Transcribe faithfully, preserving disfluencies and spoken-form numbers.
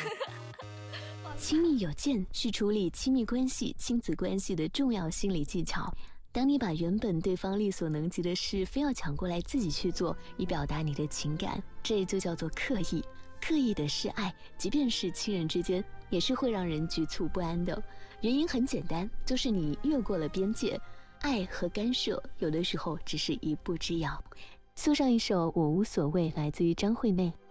亲密有间是处理亲密关系、亲子关系的重要心理技巧。当你把原本对方力所能及的事非要抢过来自己去做，以表达你的情感，这就叫做刻意。刻意的示爱，即便是亲人之间，也是会让人局促不安的。原因很简单，就是你越过了边界。爱和干涉有的时候只是一步之遥。送上一首《我无所谓》，来自于张惠妹。